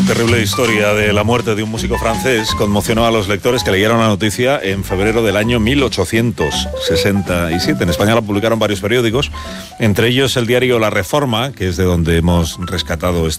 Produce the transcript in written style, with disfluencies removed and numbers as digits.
terrible historia de la muerte de un músico francés conmocionó a los lectores que leyeron la noticia en febrero del año 1867. En España la publicaron varios periódicos, entre ellos el diario La Reforma, que es de donde hemos rescatado